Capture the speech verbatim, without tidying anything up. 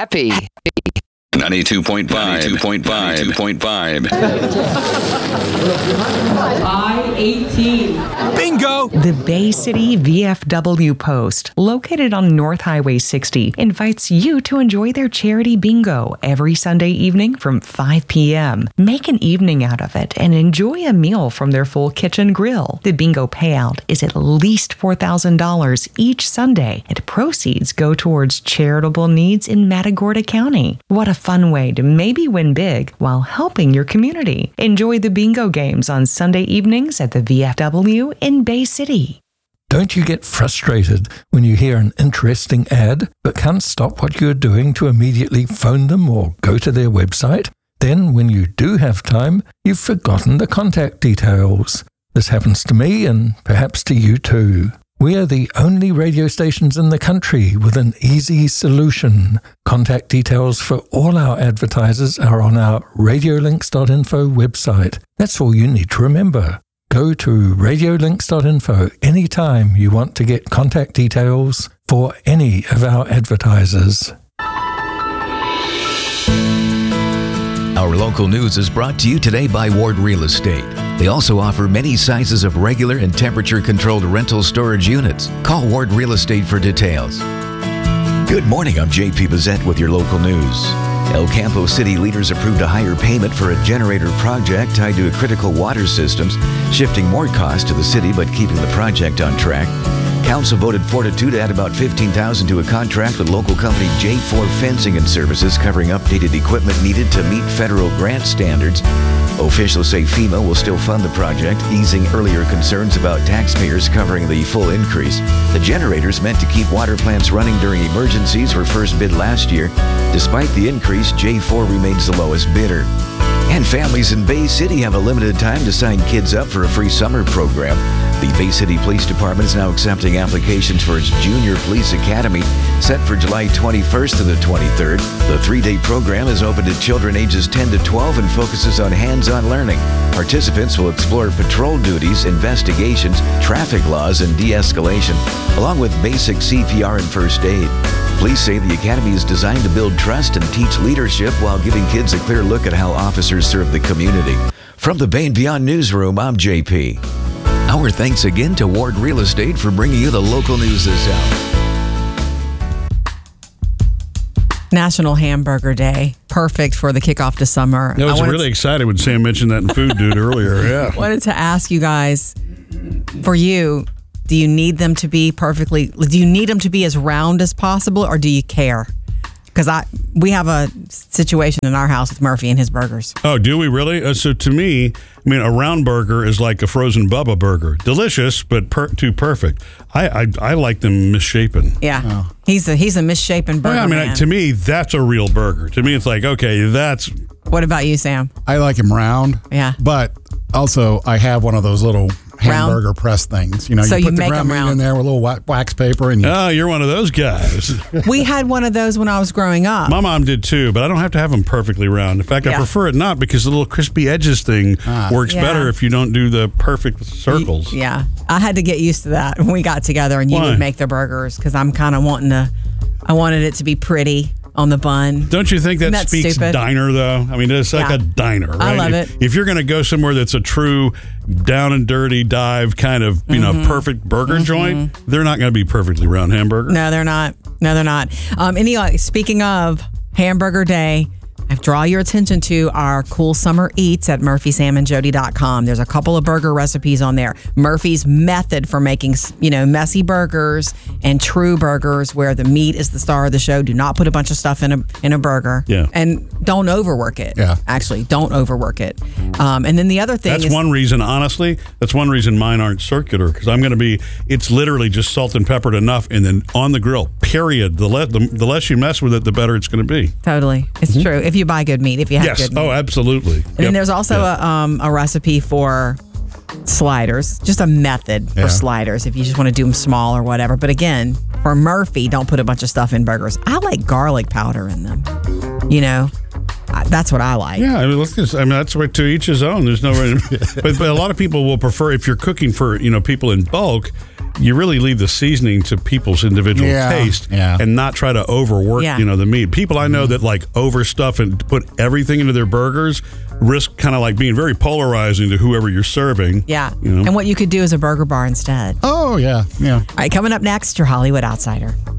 happy. ninety-two point five. ninety-two point five. ninety-two point five. I eighteen. Bingo! The Bay City V F W Post, located on North Highway sixty, invites you to enjoy their charity bingo every Sunday evening from five p.m. Make an evening out of it and enjoy a meal from their full kitchen grill. The bingo payout is at least four thousand dollars each Sunday, and proceeds go towards charitable needs in Matagorda County. What a fun way to maybe win big while helping your community. Enjoy the bingo games on Sunday evenings at the V F W in Bay City. Don't you get frustrated when you hear an interesting ad but can't stop what you're doing to immediately phone them or go to their website? Then, when you do have time, you've forgotten the contact details. This happens to me and perhaps to you too. We are the only radio stations in the country with an easy solution. Contact details for all our advertisers are on our radiolinks dot info website. That's all you need to remember. Go to radiolinks dot info anytime you want to get contact details for any of our advertisers. Our local news is brought to you today by Ward Real Estate. They also offer many sizes of regular and temperature-controlled rental storage units. Call Ward Real Estate for details. Good morning, I'm J P Bazette with your local news. El Campo City leaders approved a higher payment for a generator project tied to a critical water systems, shifting more cost to the city but keeping the project on track. Council voted four to two to add about fifteen thousand dollars to a contract with local company J four Fencing and Services covering updated equipment needed to meet federal grant standards. Officials say FEMA will still fund the project, easing earlier concerns about taxpayers covering the full increase. The generators meant to keep water plants running during emergencies were first bid last year. Despite the increase, J four remains the lowest bidder. And families in Bay City have a limited time to sign kids up for a free summer program. The Bay City Police Department is now accepting applications for its Junior Police Academy, set for July twenty-first to the twenty-third. The three-day program is open to children ages ten to twelve and focuses on hands-on learning. Participants will explore patrol duties, investigations, traffic laws, and de-escalation, along with basic C P R and first aid. Police say the academy is designed to build trust and teach leadership while giving kids a clear look at how officers serve the community. From the Bay and Beyond Newsroom, I'm J P. Our thanks again to Ward Real Estate for bringing you the local news this hour. National Hamburger Day. Perfect for the kickoff to summer. I was I really to, excited when Sam mentioned that in Food Dude earlier. Yeah. Wanted to ask you guys, for you, do you need them to be perfectly, do you need them to be as round as possible, or do you care? Because I we have a situation in our house with Murphy and his burgers. Oh, do we really? Uh, so to me, I mean, a round burger is like a frozen Bubba burger. Delicious, but per- too perfect. I, I I like them misshapen. Yeah, oh. he's a he's a misshapen burger. Well, I mean, man. to me, that's a real burger. To me, it's like, okay, that's. What about you, Sam? I like them round. Yeah, but also I have one of those little hamburger round? press things. You know, so you put you the make ground them meat round. in there with a little wax paper. And you, oh, you're one of those guys. We had one of those when I was growing up. My mom did too, but I don't have to have them perfectly round. In fact, yeah. I prefer it not, because the little crispy edges thing ah. works yeah. better if you don't do the perfect circles. Yeah, I had to get used to that when we got together and you Why? would make the burgers, because I'm kind of wanting to, I wanted it to be pretty on the bun. Don't you think that, that speaks stupid? diner, though? I mean, it's like yeah. a diner, right? I love if, it. If you're going to go somewhere that's a true down and dirty dive kind of, you mm-hmm. know, perfect burger mm-hmm. joint, they're not going to be perfectly round hamburger. No, they're not. No, they're not. Um, anyway, speaking of Hamburger Day, I draw your attention to our cool summer eats at Murphy Sam and Jody dot com. There's a couple of burger recipes on there. Murphy's method for making, you know, messy burgers and true burgers where the meat is the star of the show. Do not put a bunch of stuff in a in a burger. Yeah. And don't overwork it. Yeah. Actually, don't overwork it. Um, and then the other thing that's is... That's one reason, honestly, that's one reason mine aren't circular, because I'm going to be, it's literally just salt and peppered enough and then on the grill, period. The, le- the, the less you mess with it, the better it's going to be. Totally. It's mm-hmm. true. If you buy good meat, if you have yes. good meat. Oh, absolutely. And yep. then there's also yeah. a, um, a recipe for sliders, just a method yeah. for sliders if you just want to do them small or whatever. But again, for Murphy, don't put a bunch of stuff in burgers. I like garlic powder in them. You know, I, that's what I like. Yeah, I mean, look, I mean that's right, to each his own. There's no, but, but a lot of people will prefer, if you're cooking for, you know, people in bulk, you really leave the seasoning to people's individual Yeah, taste yeah. and not try to overwork, Yeah. you know, the meat. People I know that like overstuff and put everything into their burgers risk kind of like being very polarizing to whoever you're serving. Yeah. You know? And what you could do is a burger bar instead. Oh, yeah, yeah. All right, coming up next, your Hollywood Outsider.